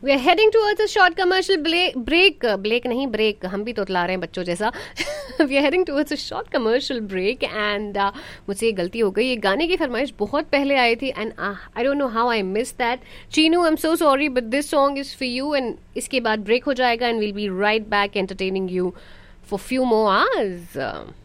We are heading towards a short commercial break नहीं break, हम भी तो तोतला रहे हैं बच्चों जैसा. We are heading towards a short commercial break and मुझसे ये गलती हो गई. ये गाने की फरमाइश बहुत पहले आई थी and I don't know how I miss that. Chinu, I am so sorry but this song is for you. And इसके बाद ब्रेक हो जाएगा and will be right back entertaining you for few more hours.